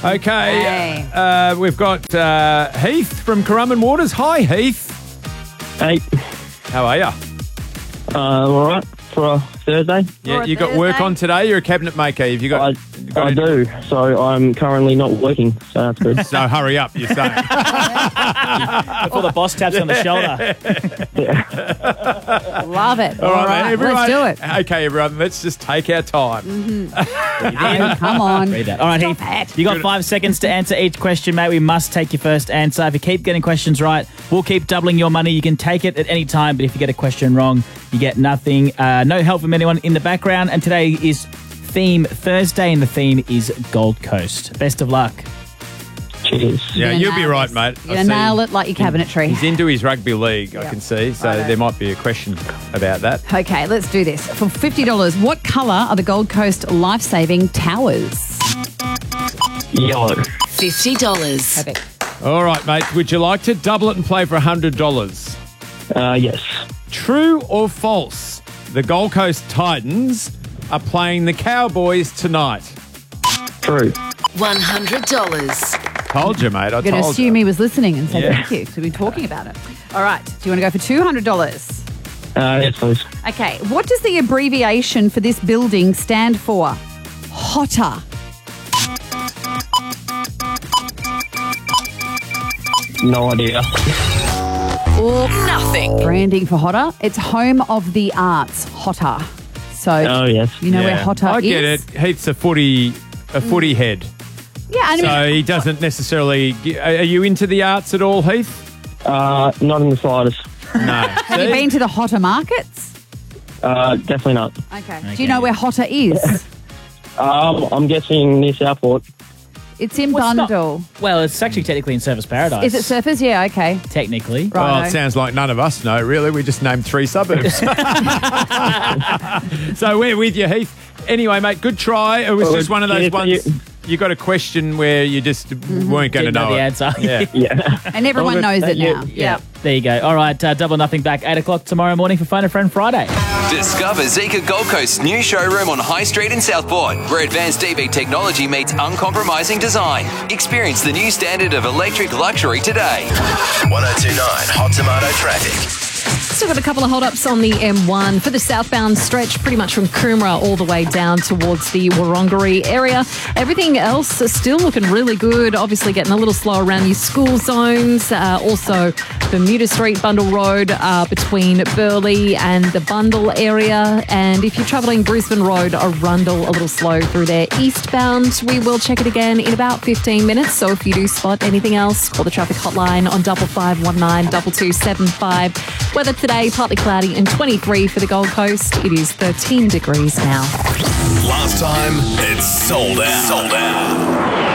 Okay. Hey. We've got Heath from Currumbin Waters. Hi, Heath. Hey, How are you? all right for a Thursday? Yeah, a you got work Thursday? on today? You're a cabinet maker. Have you got? I do, so I'm currently not working, so that's good. So hurry up, you're saying. Before the boss taps on the shoulder. Love it. All right, man, everyone. let's do it. Okay, everyone, let's just take our time. Oh, come on. Read that. All right, Stop Heath. it. You got 5 seconds to answer each question, mate. We must take your first answer. If you keep getting questions right, we'll keep doubling your money. You can take it at any time, but if you get a question wrong, you get nothing. No help from anyone in the background. And today is Theme Thursday, and the theme is Gold Coast. Best of luck. Cheers. Yeah, You're you'll gonna be nail right, this. mate. You're I going to see nail it like your cabinetry. He's into his rugby league, I Yeah. can see. So Righto. there might be a question about that. Okay, let's do this. For $50, what colour are the Gold Coast life-saving towers? Yellow. $50. Perfect. All right, mate. Would you like to double it and play for $100? Yes. True or false? The Gold Coast Titans are playing the Cowboys tonight. True. $100. Told you, mate. I I'm going to told assume you. he was listening and say Yeah. thank you because we've been talking about it. All right, do you want to go for $200? Yes, please. Okay, what does the abbreviation for this building stand for? Hotter. No idea. Or Nothing. branding for Hotter? It's home of the arts, Hotter. So, Oh, yes. you know where Yeah, Hotter I is? get it. Heath's a footy head. Yeah, and So he doesn't necessarily... Are you into the arts at all, Heath? Not in the slightest. No. have you been to the Hotter markets? Definitely not. Okay. Do you know where Hotter is? I'm guessing near Southport. It's in Well, it's not- Bundle. Well, it's actually technically in Surfers Paradise. Is it Surfers? Yeah, okay. Technically. Right. Well, Righto. it sounds like none of us know, really. We just named 3 suburbs. So we're with you, Heath. Anyway, mate, good try. It was Well, just one of those cheers, ones... thank You got a question where you just weren't going to Didn't know know the it. answer. Yeah. Yeah. And everyone Well, knows thank it you. now. Yeah. There you go. All right, double nothing back 8 o'clock tomorrow morning for Phone a Friend Friday. Discover Zika Gold Coast's new showroom on High Street in Southport, where advanced EV technology meets uncompromising design. Experience the new standard of electric luxury today. 1029 Hot Tomato Traffic. Still got a couple of hold-ups on the M1 for the southbound stretch, pretty much from Coomera all the way down towards the Wurrunggeri area. Everything else is still looking really good. Obviously getting a little slow around your school zones. Also, Bermuda Street, Bundle Road, between Burleigh and the Bundle area. And if you're travelling Brisbane Road, Arundel, a little slow through there. Eastbound, we will check it again in about 15 minutes. So if you do spot anything else, call the traffic hotline on 5519 2275. Weather today, partly cloudy and 23 for the Gold Coast. It is 13 degrees now. Last time, it's sold out. Sold out.